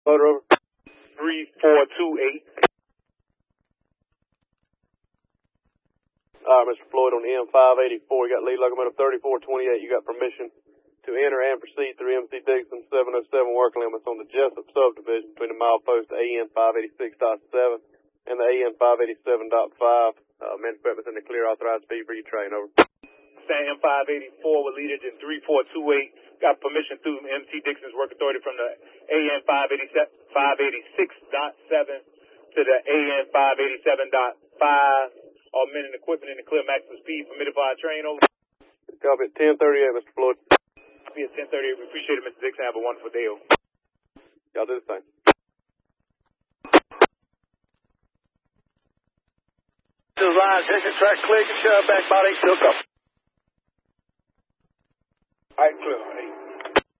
Motor over. 3428. Mr. Floyd on M584. You got lead locomotive 3428. You got permission to enter and proceed through MC Dixon 707 work limits on the Jessup subdivision between the milepost AN 586.7 and the AN 587.5. Man equipment's in the clear, authorized speed for your train, over. Stand M584 with lead engine 3428. Got permission through MC Dixon's work authority from the AN 586.7 to the AN 587.5. All men and equipment in the clear, maximum speed permitted by our train, over. Copy at 1038, Mr. Floyd. Copy at 1038. We appreciate it, Mr. Dixon. Have a wonderful day, over. Y'all do the same. Line, session track clear, shove back body, still up. All right, clear.